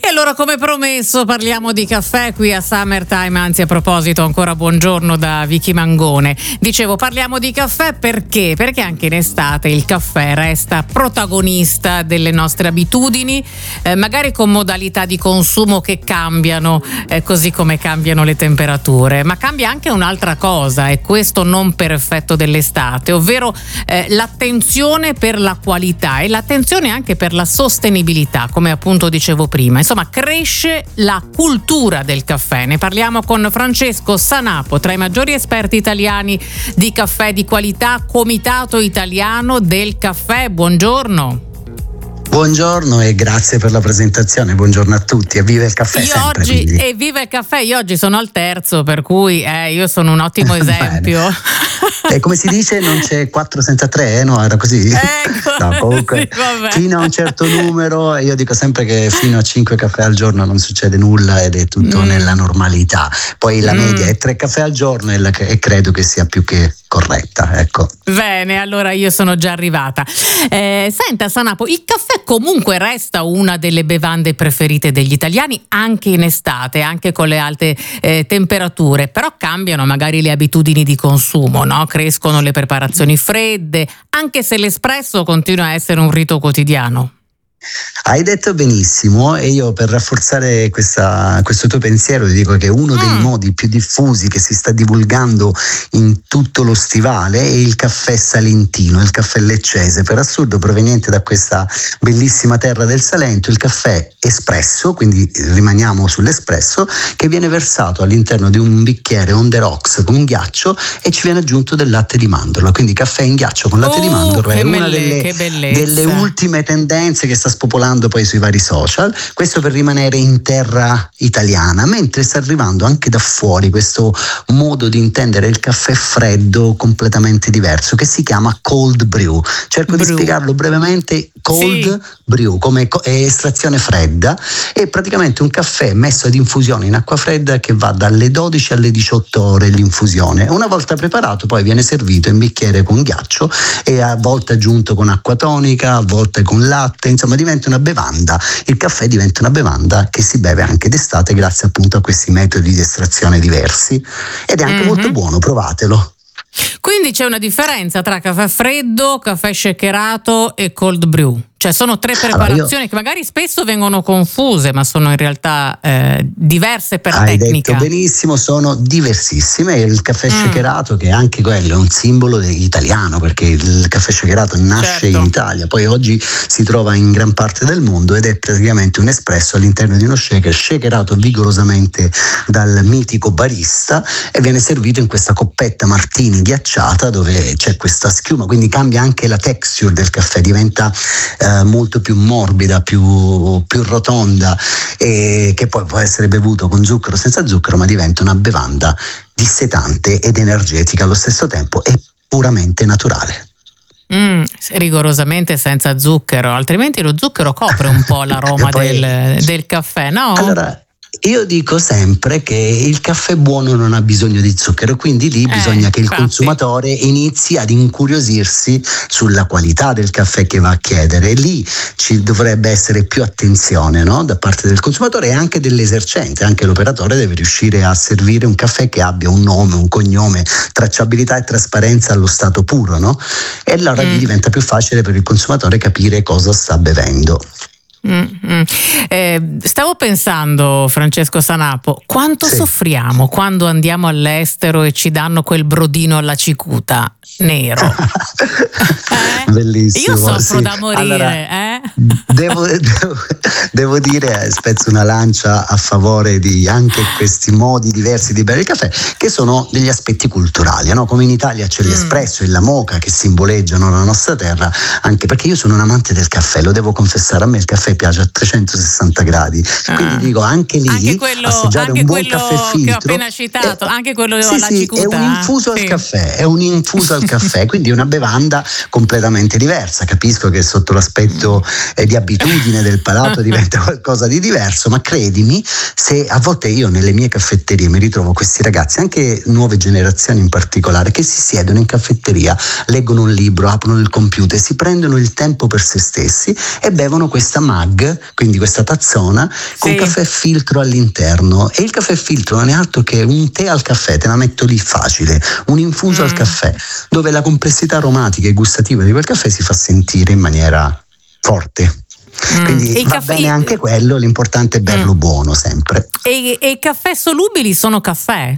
allora, come promesso, parliamo di caffè qui a Summertime, anzi a proposito ancora buongiorno da Vicky Mangone. Dicevo, parliamo di caffè perché? Perché anche in estate il caffè resta protagonista delle nostre abitudini, magari con modalità di consumo che cambiano, così come cambiano le temperature, ma cambia anche un'altra cosa, e questo non per effetto dell'estate, ovvero l'attenzione per la qualità e l'attenzione anche per la sostenibilità, come appunto dicevo prima. Insomma, cresce la cultura del caffè. Ne parliamo con Francesco Sanapo, tra i maggiori esperti italiani di caffè di qualità, Comitato Italiano del Caffè. Buongiorno. Buongiorno e grazie per la presentazione, buongiorno a tutti e viva il caffè sempre, quindi. E viva il caffè, io oggi sono al terzo, per cui io sono un ottimo esempio. E come si dice, non c'è 4 senza 3, no? Era così? Ecco, no, comunque sì, fino a un certo numero, io dico sempre che fino a 5 caffè al giorno non succede nulla ed è tutto nella normalità. Poi la media è 3 caffè al giorno e credo che sia più che corretta, ecco. Bene, allora io sono già arrivata. Senta Sanapo, il caffè comunque resta una delle bevande preferite degli italiani anche in estate, anche con le alte temperature, però cambiano magari le abitudini di consumo, no? Crescono le preparazioni fredde, anche se l'espresso continua a essere un rito quotidiano. Hai detto benissimo, e io per rafforzare questo tuo pensiero ti dico che uno dei modi più diffusi che si sta divulgando in tutto lo stivale è il caffè salentino, il caffè leccese, per assurdo proveniente da questa bellissima terra del Salento, il caffè espresso, quindi rimaniamo sull'espresso, che viene versato all'interno di un bicchiere on the rocks con ghiaccio e ci viene aggiunto del latte di mandorla, quindi caffè in ghiaccio con latte di mandorla è una delle ultime tendenze che sta spopolando poi sui vari social, questo per rimanere in terra italiana, mentre sta arrivando anche da fuori questo modo di intendere il caffè freddo completamente diverso che si chiama cold brew. Cerco di spiegarlo brevemente. Cold brew come estrazione fredda, è praticamente un caffè messo ad infusione in acqua fredda che va dalle 12 alle 18 ore l'infusione. Una volta preparato poi viene servito in bicchiere con ghiaccio e a volte aggiunto con acqua tonica, a volte con latte, insomma diventa una bevanda. Il caffè diventa una bevanda che si beve anche d'estate grazie appunto a questi metodi di estrazione diversi ed è anche molto buono, provatelo. Quindi c'è una differenza tra caffè freddo, caffè shakerato e cold brew? Cioè sono 3 preparazioni che magari spesso vengono confuse, ma sono in realtà diverse per tecnica. Hai detto benissimo, sono diversissime. Il caffè shakerato, che anche quello è un simbolo italiano, perché il caffè shakerato nasce in Italia, poi oggi si trova in gran parte del mondo ed è praticamente un espresso all'interno di uno shaker, shakerato vigorosamente dal mitico barista e viene servito in questa coppetta martini ghiacciata dove c'è questa schiuma, quindi cambia anche la texture del caffè, diventa molto più morbida, più rotonda, e che poi può essere bevuto con zucchero o senza zucchero, ma diventa una bevanda dissetante ed energetica allo stesso tempo e puramente naturale. Rigorosamente senza zucchero, altrimenti lo zucchero copre un po' l'aroma del caffè, no? Allora, io dico sempre che il caffè buono non ha bisogno di zucchero, quindi lì bisogna che il consumatore inizi ad incuriosirsi sulla qualità del caffè che va a chiedere. Lì ci dovrebbe essere più attenzione, no? Da parte del consumatore e anche dell'esercente, anche l'operatore deve riuscire a servire un caffè che abbia un nome, un cognome, tracciabilità e trasparenza allo stato puro, no? E allora diventa più facile per il consumatore capire cosa sta bevendo. Stavo pensando, Francesco Sanapo, quanto soffriamo quando andiamo all'estero e ci danno quel brodino alla cicuta nero. Bellissimo. Io soffro da morire. Allora, devo dire, spezzo una lancia a favore di anche questi modi diversi di bere il caffè, che sono degli aspetti culturali, no? Come in Italia c'è l'espresso e la moka che simboleggiano la nostra terra, anche perché io sono un amante del caffè, lo devo confessare, a me il caffè piace a 360 gradi, quindi dico anche lì assaggiare un buon caffè filtro che ho appena citato, anche quello alla cicuta, è un infuso al caffè, è un infuso al caffè, quindi una bevanda completamente diversa. Capisco che sotto l'aspetto di abitudine del palato diventa qualcosa di diverso, ma credimi, se a volte io nelle mie caffetterie mi ritrovo questi ragazzi, anche nuove generazioni in particolare, che si siedono in caffetteria, leggono un libro, aprono il computer, si prendono il tempo per se stessi e bevono questa mug, quindi questa tazzona con caffè filtro all'interno, e il caffè filtro non è altro che un tè al caffè, te la metto lì facile, un infuso al caffè, dove la complessità aromatica e gustativa di quel caffè si fa sentire in maniera forte. Quindi va bene anche quello, l'importante è berlo buono sempre. E i caffè solubili sono caffè?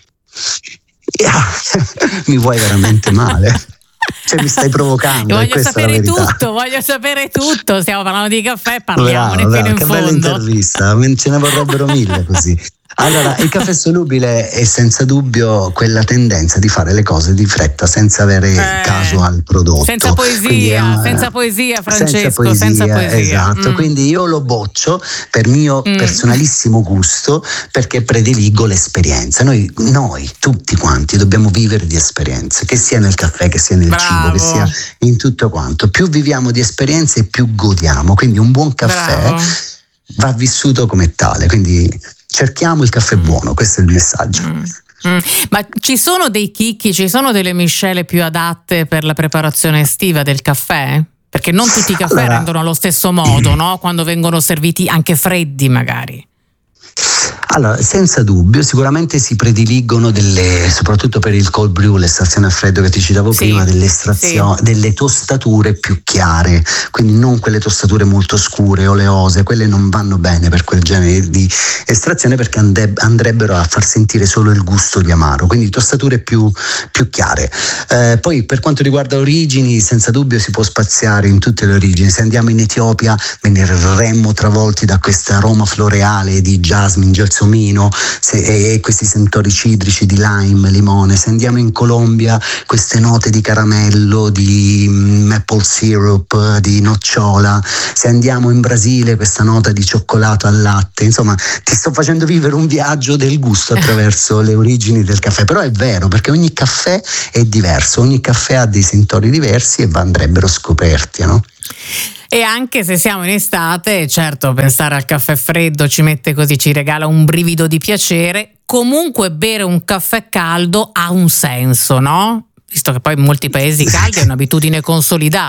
Mi vuoi veramente male? Cioè, mi stai provocando. Voglio sapere tutto. Stiamo parlando di caffè, parliamone fino in fondo. Che bella intervista, ce ne vorrebbero 1000 così. Allora, il caffè solubile è senza dubbio quella tendenza di fare le cose di fretta senza avere caso al prodotto. Senza poesia, Francesco, senza poesia. Esatto, quindi io lo boccio per mio personalissimo gusto, perché prediligo l'esperienza. Noi tutti quanti dobbiamo vivere di esperienze, che sia nel caffè, che sia nel cibo, che sia in tutto quanto. Più viviamo di esperienze, più godiamo. Quindi un buon caffè va vissuto come tale, quindi cerchiamo il caffè buono, questo è il messaggio. Ma ci sono dei chicchi, ci sono delle miscele più adatte per la preparazione estiva del caffè? Perché non tutti i caffè rendono allo stesso modo, no? Quando vengono serviti anche freddi magari. Allora, senza dubbio, sicuramente si prediligono soprattutto per il cold brew, l'estrazione a freddo che ti citavo prima, delle tostature più chiare, quindi non quelle tostature molto scure, oleose, quelle non vanno bene per quel genere di estrazione, perché andrebbero a far sentire solo il gusto di amaro, quindi tostature più chiare. Poi per quanto riguarda origini, senza dubbio si può spaziare in tutte le origini. Se andiamo in Etiopia veniremmo travolti da questo aroma floreale di jasmine, gelsomino, e questi sentori citrici di lime, limone. Se andiamo in Colombia, queste note di caramello, di maple syrup, di nocciola. Se andiamo in Brasile, questa nota di cioccolato al latte. Insomma, ti sto facendo vivere un viaggio del gusto attraverso le origini del caffè. Però è vero, perché ogni caffè è diverso, ogni caffè ha dei sentori diversi e andrebbero scoperti, no? E anche se siamo in estate, certo, pensare al caffè freddo ci regala un brivido di piacere. Comunque bere un caffè caldo ha un senso, no? Visto che poi in molti paesi caldi è un'abitudine consolidata.